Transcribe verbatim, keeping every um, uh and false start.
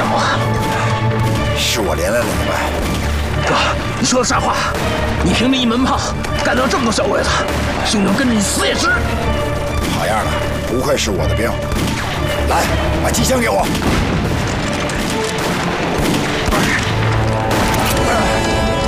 啊！ 是我连累了你们。 哥，你说的啥话？你凭着一门炮干掉这么多小鬼子，兄弟们跟着你死也值。 好样的，不愧是我的兵！来，把机枪给我。